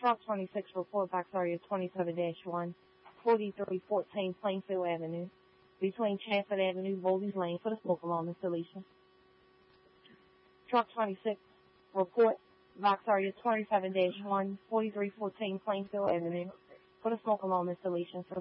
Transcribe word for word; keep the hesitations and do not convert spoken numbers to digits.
Truck twenty-six report box area twenty-seven dash one, forty-three fourteen Plainfield Avenue, between Chafford Avenue, Voldy's Lane for the smoke alarm installation. Truck twenty-six report box area twenty-seven dash one, forty-three fourteen Plainfield Avenue for the smoke alarm installation. For